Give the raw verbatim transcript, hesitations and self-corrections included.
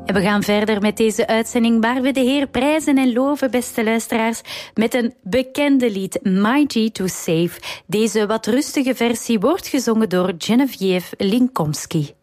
En we gaan verder met deze uitzending waar we de Heer prijzen en loven, beste luisteraars, met een bekende lied, My G to Save. Deze wat rustige versie wordt gezongen door Genevieve Linkomski.